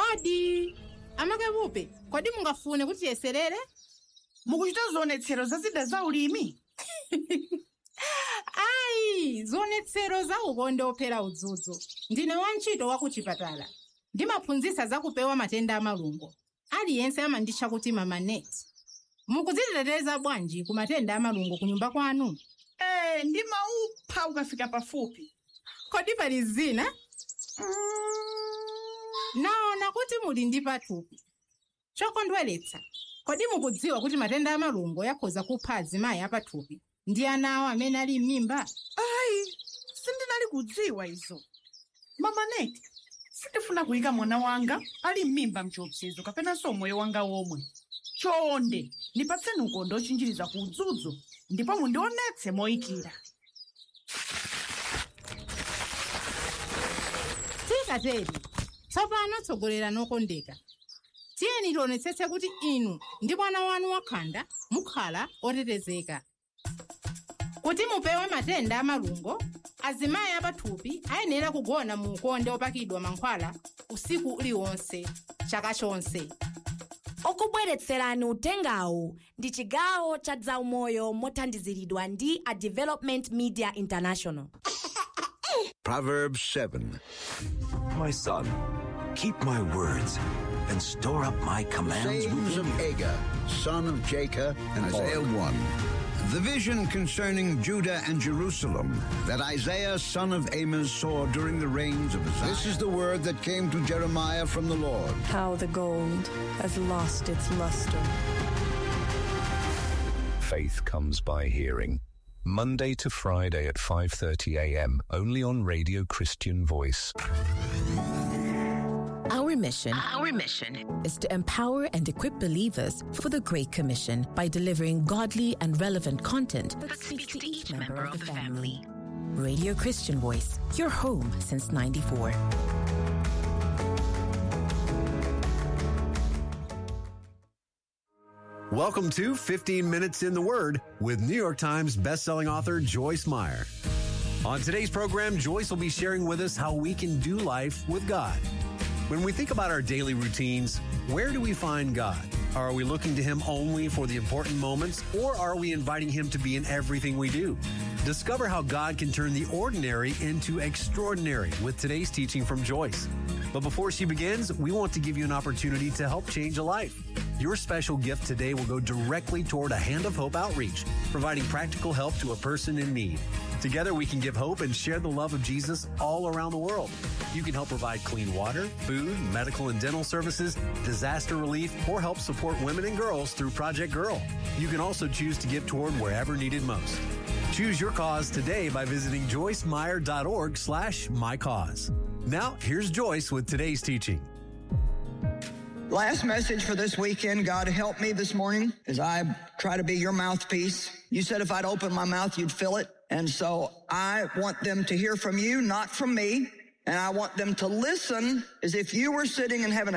Odi, amakabupe, kodi mungafune kuti yeserere? Mukuchita zionetsero za zida za ulimi? Ayi, zionetsero za ukonde ophera udzudzu. Ndine wantchito wa kuchipatala. Ndimaphunzitsa za kupewa matenda amalungo. Aliyense amanditcha kuti Mama Net. Mukudziteteza bwanji ku matenda amalungo ku nyumba kwanu? Ndimaupha ukafika pafupi. Kodi pali zina? Naona kuti muli ndi pathupi. Chokondweretsa, kodi mukudziwa kuti matenda amalungo yakhoza kupha azimayi apathupi ndi ana awo amene ali m'mimba? Ayi, sindinali kudziwa izo. Mama Net, sindifuna kuyika mwana wanga ali m'mimba mchiopsezo kapenanso moyo wanga womwe. Chonde, nipatseni ukonde ochinjiriza ku udzudzu, ndipo mundionetse moyikira. Tikateri, tsopano tsogolera nokondeka. Tiyeni tionetsetse kuti inu ndi mwana wanu wakhanda mukhala otetezeka. Kuti mupewe matenda amalungo, azimayi apathupi ayenera kugona mu ukonde opakidwa mankhwala usiku uliwonse, chaka chonse. Okubweretserani utengawu ndi chigawo cha zaumoyo mothandiziridwa ndi a Development Media International. Proverbs 7. My son, keep my words and store up my commands Sayings within of you. Agur, son of Jacob, and Isaiah 1. The vision concerning Judah and Jerusalem that Isaiah, son of Amos, saw during the reigns of Uzziah. This is the word that came to Jeremiah from the Lord. How the gold has lost its luster. Faith comes by hearing. Monday to Friday at 5:30 a.m. only on Radio Christian Voice. Our mission is to empower and equip believers for the Great Commission by delivering godly and relevant content that speaks to each member of the family. Radio Christian Voice, your home since '94. Welcome to 15 Minutes in the Word with New York Times bestselling author Joyce Meyer. On today's program, Joyce will be sharing with us how we can do life with God. When we think about our daily routines, where do we find God? Are we looking to Him only for the important moments, or are we inviting Him to be in everything we do? Discover how God can turn the ordinary into extraordinary with today's teaching from Joyce. But before she begins, we want to give you an opportunity to help change a life. Your special gift today will go directly toward a Hand of Hope outreach, providing practical help to a person in need. Together, we can give hope and share the love of Jesus all around the world. You can help provide clean water, food, medical and dental services, disaster relief, or help support women and girls through Project Girl. You can also choose to give toward wherever needed most. Choose your cause today by visiting joycemeyer.org/mycause. Now, here's Joyce with today's teaching. Last message for this weekend, God help me this morning as I try to be your mouthpiece. You said if I'd open my mouth, you'd fill it. And so I want them to hear from you, not from me. And I want them to listen as if you were sitting and having a